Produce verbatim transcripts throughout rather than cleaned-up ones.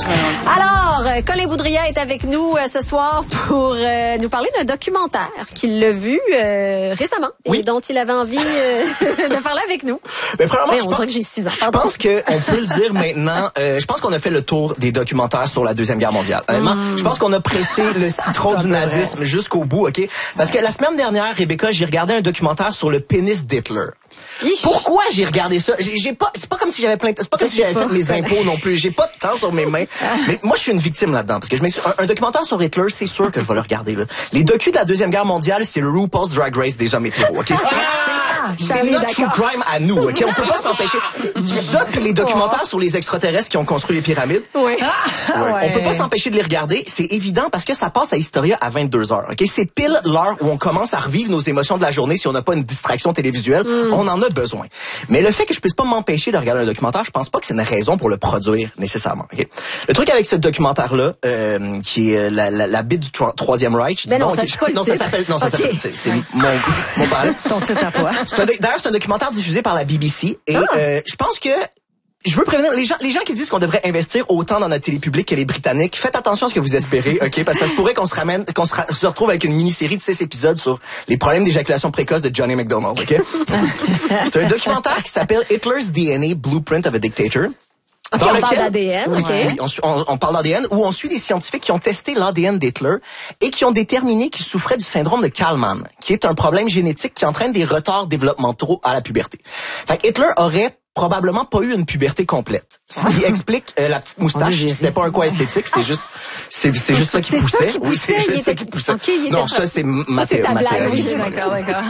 Alors, Colin Boudria est avec nous euh, ce soir pour euh, nous parler d'un documentaire qu'il a vu euh, récemment oui. et dont il avait envie euh, de parler avec nous. Mais premièrement, Mais je on pense, dirait que j'ai six ans. Je pense qu'on peut le dire maintenant. Euh, je pense qu'on a fait le tour des documentaires sur la Deuxième Guerre mondiale. Honnêtement, mm. je pense qu'on a pressé le citron du nazisme jusqu'au bout, OK? Parce que la semaine dernière, Rebecca, j'ai regardé un documentaire sur le pénis d'Hitler. Ich. Pourquoi j'ai regardé ça? J'ai, j'ai pas, c'est pas comme si j'avais plein, c'est pas comme si j'avais fait mes impôts non plus. J'ai pas de temps sur mes mains. Mais moi, je suis une victime là-dedans. Parce que je m'excuse. Un, un documentaire sur Hitler, c'est sûr que je vais le regarder, là. Les docus de la Deuxième Guerre mondiale, c'est le RuPaul's Drag Race des hommes hétéros, OK? C'est, Ah, c'est, c'est notre true crime à nous, OK? On peut pas s'empêcher. Ça, puis les documentaires sur les extraterrestres qui ont construit les pyramides. Oui. Ah, ouais. On peut pas s'empêcher de les regarder. C'est évident parce que ça passe à Historia à vingt-deux heures, OK? C'est pile l'heure où on commence à revivre nos émotions de la journée si on n'a pas une distraction télévisuelle. Mm. On en a besoin. Mais le fait que je puisse pas m'empêcher de regarder un documentaire, je pense pas que c'est une raison pour le produire nécessairement. Okay? Le truc avec ce documentaire-là, euh, qui est la, la, la bite du tro- Troisième Reich, ben disons, non, ça, okay, non, ça s'appelle, non, ça okay. s'appelle, c'est, c'est ouais. mon, mon père. Ton titre à toi. C'est un, d'ailleurs, c'est un documentaire diffusé par la B B C et ah. euh, je pense que je veux prévenir les gens, les gens qui disent qu'on devrait investir autant dans notre télé publique que les Britanniques. Faites attention à ce que vous espérez, ok? Parce que ça se pourrait qu'on se ramène, qu'on se, ra- se retrouve avec une mini-série de six épisodes sur les problèmes d'éjaculation précoce de Johnny McDonald, ok? C'est un documentaire qui s'appelle Hitler's D N A Blueprint of a Dictator. Okay, on lequel, parle d'A D N. Oui, okay. oui on, on, on parle d'A D N, où on suit des scientifiques qui ont testé l'A D N d'Hitler et qui ont déterminé qu'il souffrait du syndrome de Kallmann, qui est un problème génétique qui entraîne des retards développementaux à la puberté. Fait que Hitler aurait probablement pas eu une puberté complète. Ce qui explique euh, la petite moustache. C'était pas un quoi esthétique, c'est juste, c'est, c'est juste ça qui c'est poussait. Ça qui oui, c'est juste était... ça qui poussait. Okay, non, ça c'est matériel. Oui, d'accord, d'accord.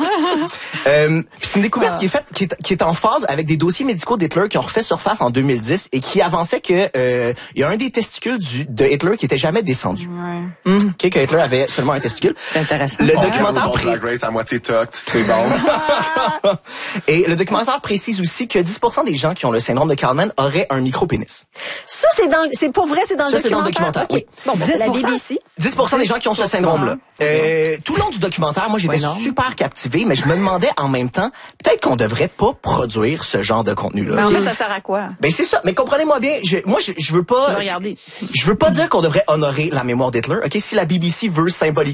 euh, c'est une découverte ah. qui est faite, qui est, qui est en phase avec des dossiers médicaux d'Hitler qui ont refait surface en deux mille dix et qui avançait que euh, il y a un des testicules du, de Hitler qui était jamais descendu. Ouais. Mmh. Okay, que Hitler avait seulement un testicule. C'est intéressant. Le oh, documentaire pré... Drag Race à moitié toc, c'est bon. Et le documentaire précise aussi que dix pour cent des gens qui ont le syndrome de Kallmann auraient un micro-pénis. Ça, c'est dans, c'est pour vrai, c'est dans ça, le documentaire. C'est dans le documentaire. Okay. Oui. Bon, ben, c'est la B B C. dix pour cent des gens qui ont ce syndrome-là. Euh, tout le long du documentaire, moi, j'étais ouais, super captivé, mais je me demandais en même temps, peut-être qu'on devrait pas produire ce genre de contenu-là. Mais en fait, ça sert à quoi? Ben, c'est ça. Mais comprenez-moi bien, je, moi, je, je veux pas, regarder. je veux pas dire qu'on devrait honorer la mémoire d'Hitler. OK? Si la B B C veut symboliser